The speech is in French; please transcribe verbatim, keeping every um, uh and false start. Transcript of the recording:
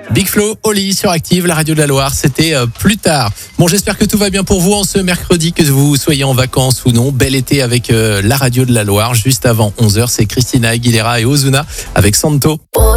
Big Flo, Oli sur Active, la radio de la Loire, c'était euh, plus tard. Bon, j'espère que tout va bien pour vous en ce mercredi, que vous soyez en vacances ou non. Bel été avec euh, la radio de la Loire. Juste avant onze heures, c'est Christina Aguilera et Ozuna avec Santo.